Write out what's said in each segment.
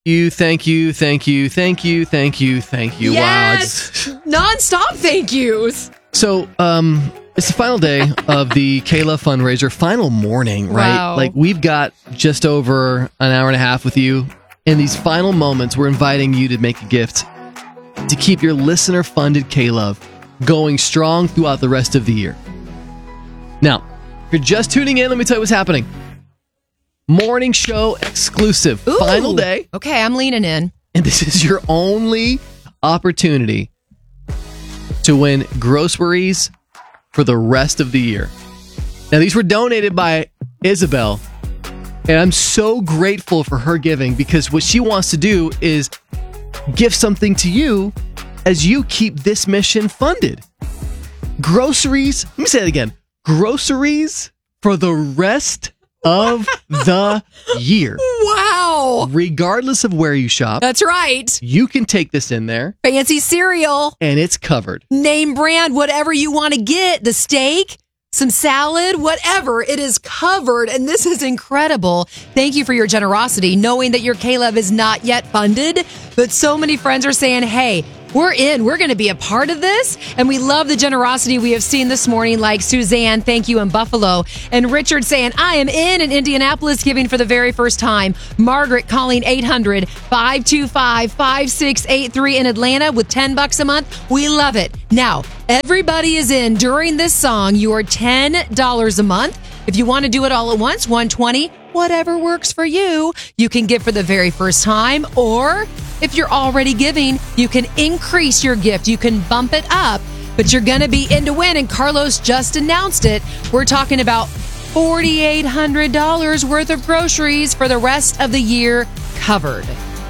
Thank you. Yes! Wow. Non-stop thank yous. So, it's the final day of the K-Love fundraiser, final morning, right? Wow. Like, we've got just over an hour and a half with you. In these final moments, we're inviting you to make a gift to keep your listener-funded K-Love going strong throughout the rest of the year. Now, if you're just tuning in, let me tell you what's happening. Morning show exclusive. Ooh. Final day. Okay, I'm leaning in. And this is your only opportunity to win groceries for the rest of the year. Now, these were donated by Isabel, and I'm so grateful for her giving because what she wants to do is give something to you as you keep this mission funded. Groceries, let me say it again. Groceries for the rest of the year. Wow. Regardless of where you shop. That's right. You can take this in there. Fancy cereal. And it's covered. Name brand, whatever you want to get. The steak, some salad, whatever. It is covered. And this is incredible. Thank you for your generosity, knowing that your K-Love is not yet funded. But so many friends are saying, hey, we're in. We're going to be a part of this. And we love the generosity we have seen this morning, like Suzanne, thank you, in Buffalo. And Richard saying, I am in Indianapolis giving for the very first time. Margaret calling 800-525-5683 in Atlanta with $10 a month. We love it. Now, everybody is in during this song. You are $10 a month. If you want to do it all at once, $120, whatever works for you. You can give for the very first time, or if you're already giving, you can increase your gift. You can bump it up, but you're going to be in to win, and Carlos just announced it. We're talking about $4,800 worth of groceries for the rest of the year covered.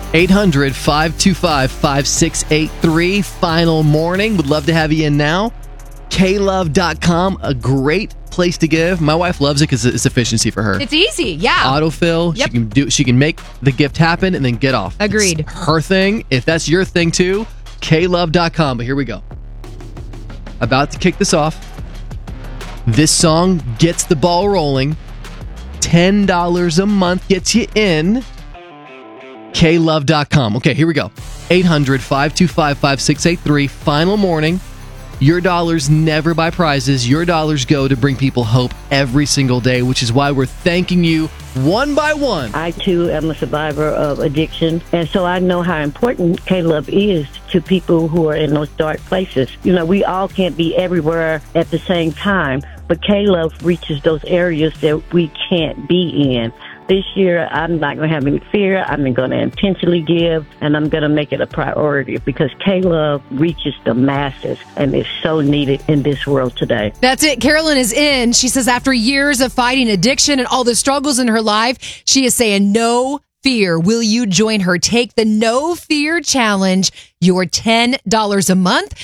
800-525-5683. Final morning. Would love to have you in now. KLove.com, a great place to give. My wife loves it because it's efficiency for her. It's easy, yeah. Autofill. Yep. She can make the gift happen and then get off. Agreed. It's her thing. If that's your thing too, KLove.com. But here we go. About to kick this off. This song gets the ball rolling. $10 a month gets you in. KLove.com. Okay, here we go. 800-525-5683. Final morning. Your dollars never buy prizes. Your dollars go to bring people hope every single day, which is why we're thanking you one by one. I, too, am a survivor of addiction, and so I know how important K-Love is to people who are in those dark places. You know, we all can't be everywhere at the same time, but K-Love reaches those areas that we can't be in. This year, I'm not going to have any fear. I'm going to intentionally give, and I'm going to make it a priority because K-Love reaches the masses and is so needed in this world today. That's it. Carolyn is in. She says after years of fighting addiction and all the struggles in her life, she is saying no fear. Will you join her? Take the No Fear Challenge. Your $10 a month.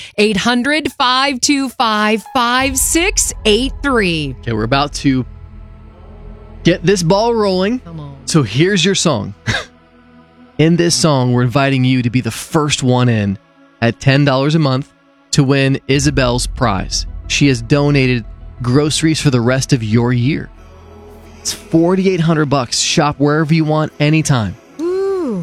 800-525-5683. Okay, we're about to get this ball rolling. Come on. So here's your song. In this song, we're inviting you to be the first one in at $10 a month to win Isabel's prize. She has donated groceries for the rest of your year. It's $4,800. Shop wherever you want, anytime. Ooh.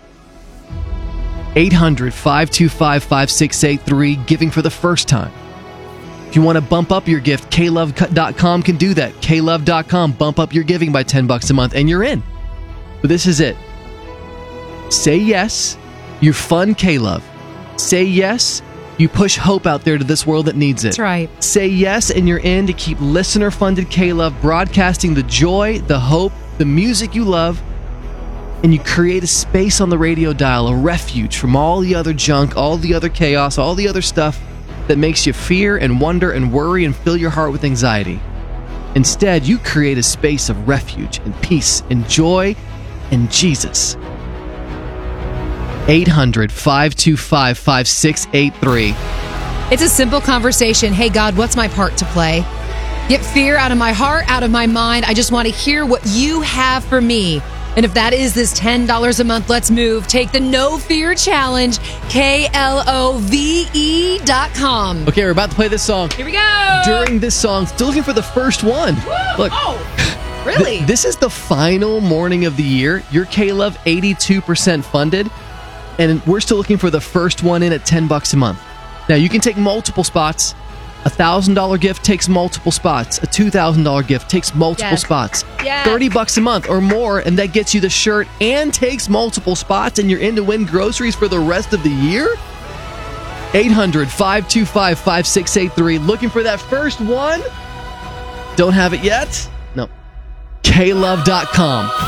800-525-5683, giving for the first time. If you want to bump up your gift, KLove.com can do that. KLove.com, bump up your giving by $10 a month, and you're in. But this is it. Say yes, you fund K-Love. Say yes, you push hope out there to this world that needs it. That's right. Say yes, and you're in to keep listener-funded K-Love broadcasting the joy, the hope, the music you love, and you create a space on the radio dial, a refuge from all the other junk, all the other chaos, all the other stuff that makes you fear and wonder and worry and fill your heart with anxiety. Instead, you create a space of refuge and peace and joy and Jesus. 800-525-5683. It's a simple conversation. Hey, God, what's my part to play? Get fear out of my heart, out of my mind. I just want to hear what you have for me. And if that is this $10 a month, let's move. Take the No Fear Challenge, KLOVE.com. Okay, we're about to play this song. Here we go. During this song, still looking for the first one. Woo! Look, Oh, Really? This is the final morning of the year. Your K-Love 82% funded, and we're still looking for the first one in at $10 a month. Now, you can take multiple spots. A $1,000 gift takes multiple spots. A $2,000 gift takes multiple spots. Yes. $30 a month or more, and that gets you the shirt and takes multiple spots, and you're in to win groceries for the rest of the year? 800-525-5683. Looking for that first one? Don't have it yet? No. KLove.com.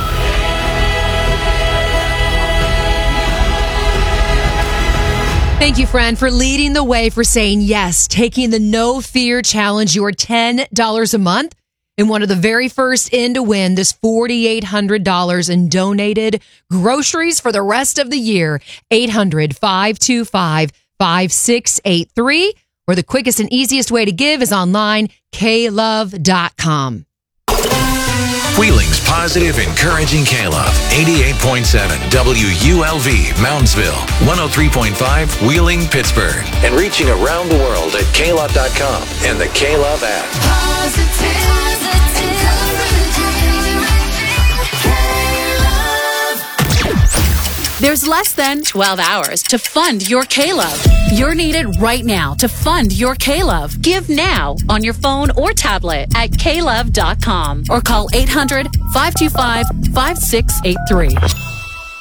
Thank you, friend, for leading the way, for saying yes, taking the No Fear Challenge, your $10 a month, and one of the very first in to win this $4,800 in donated groceries for the rest of the year. 800-525-5683, or the quickest and easiest way to give is online, KLove.com. Wheeling's positive, encouraging K-Love. 88.7 WULV, Moundsville. 103.5 Wheeling, Pittsburgh. And reaching around the world at KLove.com and the K-Love app. There's less than 12 hours to fund your K-Love. You're needed right now to fund your K-Love. Give now on your phone or tablet at klove.com or call 800-525-5683.